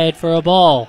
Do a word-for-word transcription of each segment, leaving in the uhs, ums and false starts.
outside for a ball.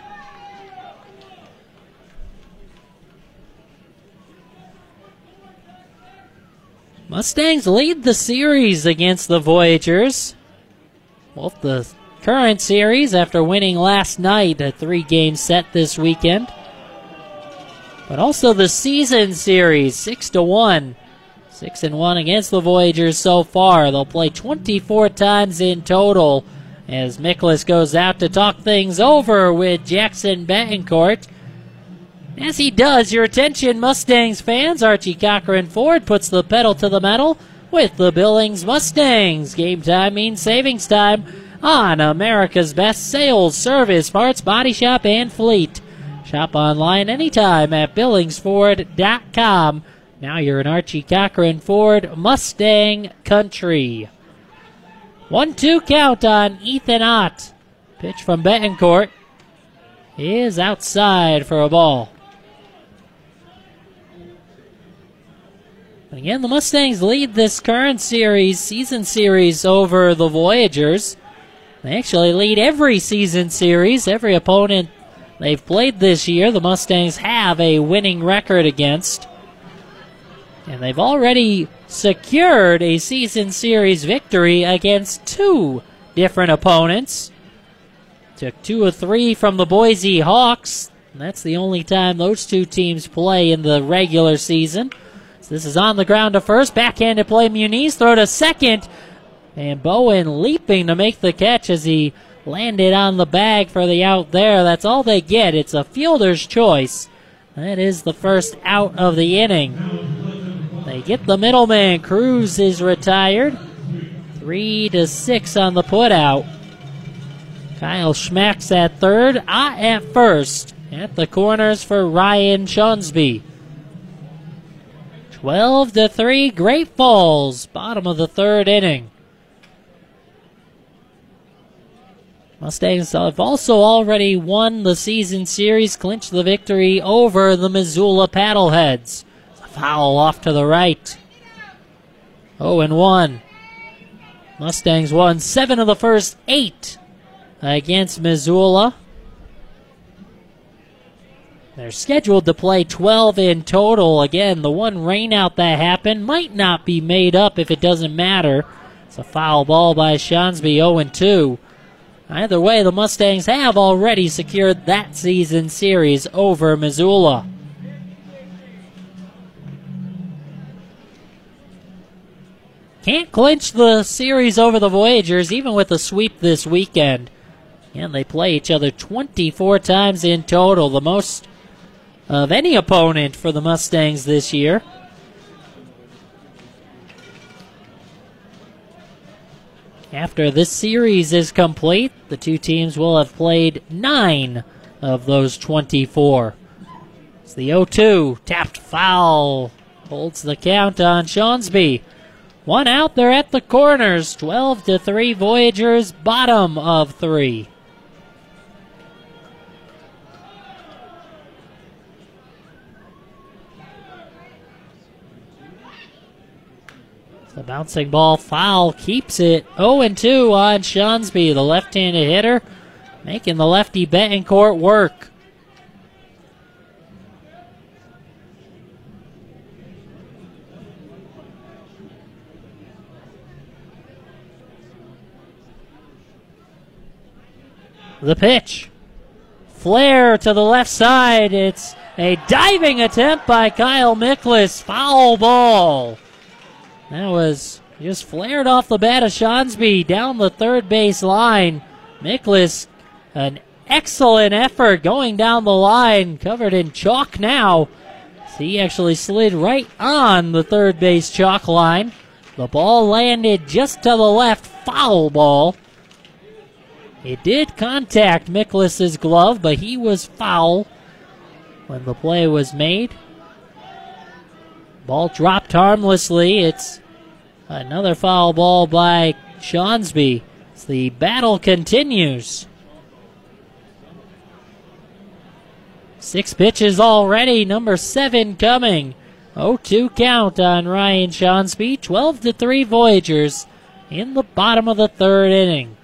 Mustangs lead the series against the Voyagers. Both the current series after winning last night, a three-game set this weekend. But also the season series, six to one. Six and one against the Voyagers so far. They'll play twenty-four times in total as Miklas goes out to talk things over with Jackson Betancourt. As he does, your attention Mustangs fans, Archie Cochran Ford puts the pedal to the metal with the Billings Mustangs. Game time means savings time on America's best sales, service, parts, body shop, and fleet. Shop online anytime at billings ford dot com. Now you're in Archie Cochran Ford Mustang country. one two count on Ethan Ott. Pitch from Betancourt is outside for a ball. Again, the Mustangs lead this current series, season series, over the Voyagers. They actually lead every season series. Every opponent they've played this year, the Mustangs have a winning record against. And they've already secured a season series victory against two different opponents. Took two or three from the Boise Hawks. And that's the only time those two teams play in the regular season. This is on the ground to first. Backhanded play, Muniz. Throw to second. And Bowen leaping to make the catch as he landed on the bag for the out there. That's all they get. It's a fielder's choice. That is the first out of the inning. They get the middleman. Cruz is retired. Three to six on the putout. Kyle Schmacks at third. Ott at first. At the corners for Ryan Shunsby. twelve to three, Great Falls, bottom of the third inning. Mustangs have also already won the season series, clinched the victory over the Missoula Paddleheads. A foul off to the right. oh and one. Mustangs won seven of the first eight against Missoula. They're scheduled to play twelve in total. Again, the one rainout that happened might not be made up if it doesn't matter. It's a foul ball by Shunsby, oh and two. Either way, the Mustangs have already secured that season series over Missoula. Can't clinch the series over the Voyagers, even with a sweep this weekend. And they play each other twenty-four times in total, the most of any opponent for the Mustangs this year. After this series is complete, the two teams will have played nine of those twenty-four. It's the oh two, tapped foul, holds the count on Shunsby. One out there at the corners, twelve to three Voyagers, bottom of three. The bouncing ball foul keeps it oh and two on Shunsby, the left-handed hitter, making the lefty Betancourt work. The pitch. Flare to the left side. It's a diving attempt by Kyle Miklas. Foul ball. That was just flared off the bat of Shunsby down the third base line. Miklas, an excellent effort going down the line, covered in chalk now. He actually slid right on the third base chalk line. The ball landed just to the left, foul ball. It did contact Miklas's glove, but he was foul when the play was made. Ball dropped harmlessly. It's another foul ball by Shunsby. The battle continues. Six pitches already, number seven coming. oh two count on Ryan Shunsby. twelve to three Voyagers in the bottom of the third inning.